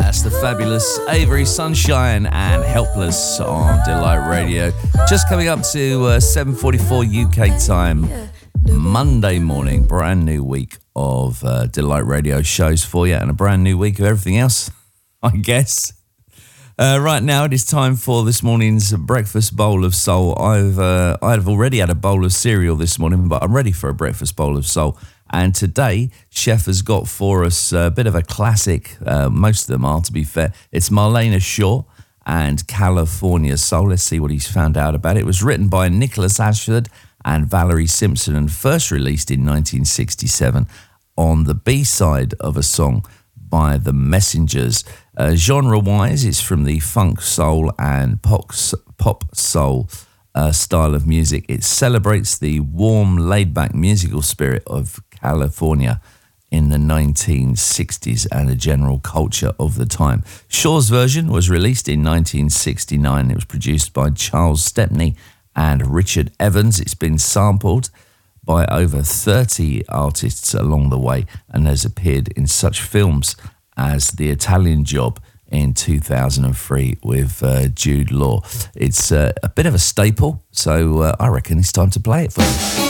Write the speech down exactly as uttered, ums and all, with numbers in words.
That's the fabulous Avery Sunshine and Helpless on Delight Radio. Just coming up to uh, seven forty-four U K time, Monday morning. Brand new week of uh, Delight Radio shows for you, and a brand new week of everything else, I guess. Uh, right now it is time for this morning's breakfast bowl of soul. I've uh, I've already had a bowl of cereal this morning, but I'm ready for a breakfast bowl of soul. And today, Chef has got for us a bit of a classic. Uh, most of them are, to be fair. It's Marlena Shaw and California Soul. Let's see what he's found out about it. It was written by Nicholas Ashford and Valerie Simpson and first released in nineteen sixty-seven on the B-side of a song by The Messengers. Uh, genre-wise, it's from the funk soul and pop, pop soul uh, style of music. It celebrates the warm, laid-back musical spirit of California in the nineteen sixties and the general culture of the time. Shaw's version was released in nineteen sixty-nine. It was produced by Charles Stepney and Richard Evans. It's been sampled by over thirty artists along the way and has appeared in such films as The Italian Job in two thousand three with uh, Jude Law. It's uh, a bit of a staple, so uh, I reckon it's time to play it for you.